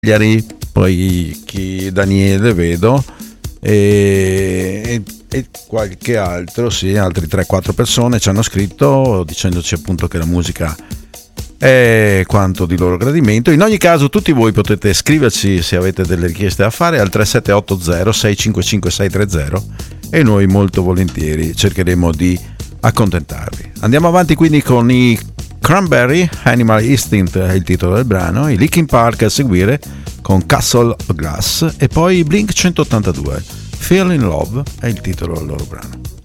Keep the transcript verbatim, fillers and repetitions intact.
Cagliari, poi chi, Daniele vedo, e, e, e qualche altro, sì, altri tre quattro persone ci hanno scritto dicendoci appunto che la musica è quanto di loro gradimento. In ogni caso tutti voi potete scriverci se avete delle richieste da fare al tre sette otto zero sei cinque cinque sei tre zero e noi molto volentieri cercheremo di accontentarvi. Andiamo avanti quindi con i Cranberry, Animal Instinct è il titolo del brano, i Linkin Park a seguire con Castle of Glass e poi Blink centottantadue, Feel in Love è il titolo del loro brano.